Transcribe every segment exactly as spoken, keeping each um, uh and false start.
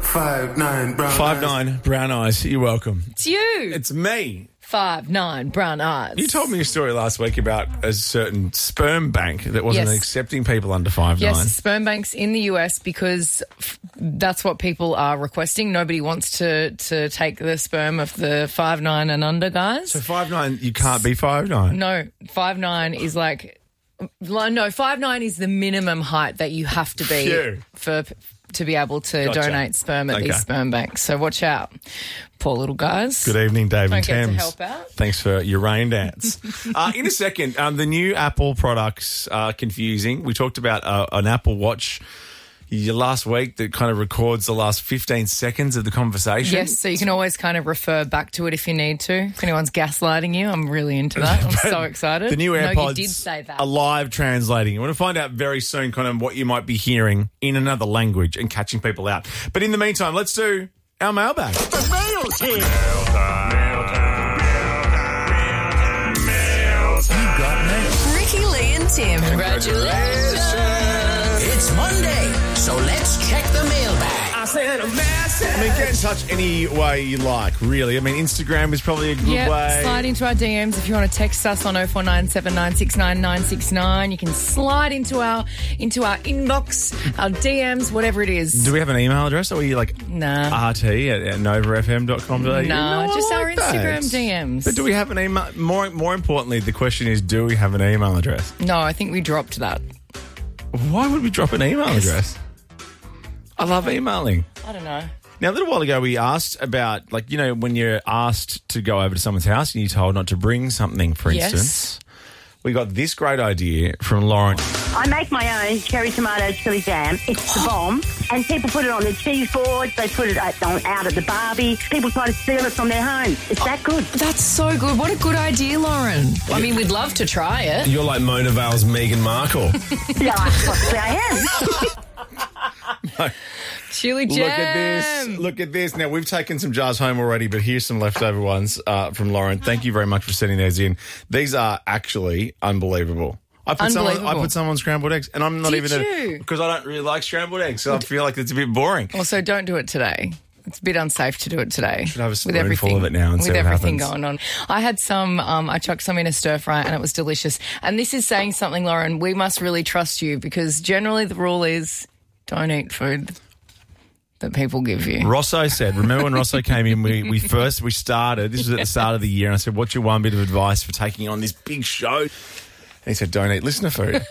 Five nine brown Five eyes. nine brown eyes. You're welcome. It's you. It's me. Five nine brown eyes. You told me a story last week about a certain sperm bank that wasn't Yes. accepting people under five nine. Yes, sperm banks in the U S because f- that's what people are requesting. Nobody wants to, to take the sperm of the five nine and under guys. So five nine, you can't be five nine. No, five nine is like no five nine is the minimum height that you have to be Phew. for to be able to Gotcha. donate sperm at Okay. these sperm banks. So watch out, poor little guys. Good evening, Dave Don't and get to Thames. help out. Thanks for your rain dance. uh, in a second, um, the new Apple products are confusing. We talked about uh, an Apple Watch your last week that kind of records the last fifteen seconds of the conversation. Yes, so you can always kind of refer back to it if you need to. If anyone's gaslighting you, I'm really into that. I'm so excited. The new AirPods No, you did say that. are live translating. You want to find out very soon kind of what you might be hearing in another language and catching people out. But in the meantime, let's do our mailbag. The mail's here. Mail time. Mail time. Mail time. Mail time. You got mail. Ricky, Lee and Tim. Congratulations. It's Monday, so let's check the mailbag. I sent a message. I mean, get in touch any way you like, really. I mean, Instagram is probably a good Yeah, way. slide into our D Ms if you want to text us on oh four nine seven nine six nine nine six nine. You can slide into our into our inbox, our D Ms, whatever it is. Do we have an email address? Or are you like Nah. rt at, at nova f m dot com dot a u? No, I just our like that. Instagram D Ms. But do we have an email? More, more importantly, the question is, do we have an email address? No, I think we dropped that. Why would we drop an email address? I love emailing. I don't know. Now, a little while ago, we asked about, like, you know, when you're asked to go over to someone's house and you're told not to bring something, for Yes. instance. We got this great idea from Lauren. I make my own cherry tomato chili jam. It's the bomb. And people put it on the cheese boards. They put it out, on, out at the barbie. People try to steal it from their homes. It's that good. That's so good. What a good idea, Lauren. I mean, we'd love to try it. You're like Mona Vale's Meghan Markle. Yeah, possibly I am. Chili jam. Look at this. Look at this. Now, we've taken some jars home already, but here's some leftover ones uh, from Lauren. Thank you very much for sending those in. These are actually unbelievable. I put some on, I Unbelievable. put some on scrambled eggs, and I'm not Did even you? because I don't really like scrambled eggs, so I feel like it's a bit boring. Also, don't do it today. It's a bit unsafe to do it today. Should have a with spoonful everything, of it now and with see what everything happens. going on. I had some. Um, I chucked some in a stir fry, and it was delicious. And this is saying something, Lauren. We must really trust you because generally the rule is don't eat food that people give you. Rosso said, remember when Rosso came in, we, we first, we started, this was at the start of the year, and I said, what's your one bit of advice for taking on this big show? And he said, don't eat listener food.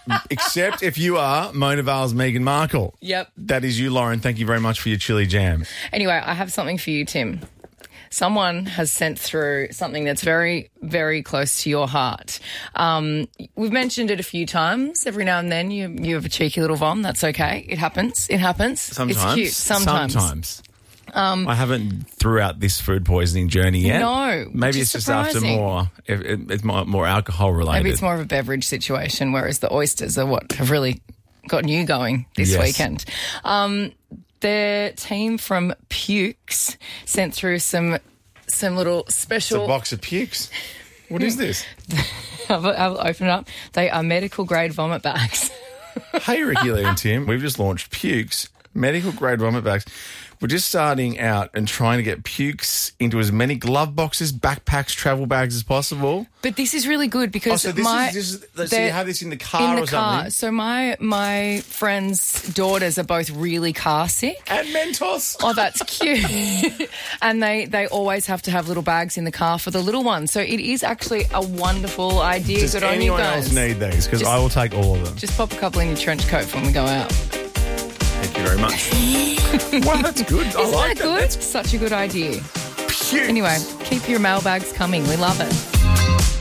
Except if you are Mona Vale's Meghan Markle. Yep. That is you, Lauren. Thank you very much for your chili jam. Anyway, I have something for you, Tim. Someone has sent through something that's very, very close to your heart. Um, we've mentioned it a few times. Every now and then you you have a cheeky little vom. That's okay. It happens. It happens. Sometimes. It's cute. Sometimes. Sometimes. Um, I haven't throughout this food poisoning journey yet. No, Maybe which it's is just after surprising. more, it, it, it's more, more alcohol related. Maybe it's more of a beverage situation, whereas the oysters are what have really gotten you going this Yes. weekend. Um, their team from Pukes sent through some some little It's a special. box of pukes. What is this? I'll, I'll open it up. They are medical grade vomit bags. Hey, Ricky, Lee and Tim. We've just launched Pukes, medical grade vomit bags. We're just starting out and trying to get Pukes into as many glove boxes, backpacks, travel bags as possible. But this is really good because Oh, so this my, is, this is so you they're have this in the car in the or car. something? So my my friends' daughters are both really car sick. And Mentos. Oh, that's cute. And they, they always have to have little bags in the car for the little ones. So it is actually a wonderful idea. Does Good on you anyone guys. else need these? Because Just- I will take all of them. Just pop a couple in your trench coat when we go out. Thank you very much. Wow, that's good. I Isn't like that good? That's Such a good idea. Pukes. Anyway, keep your mailbags coming. We love it.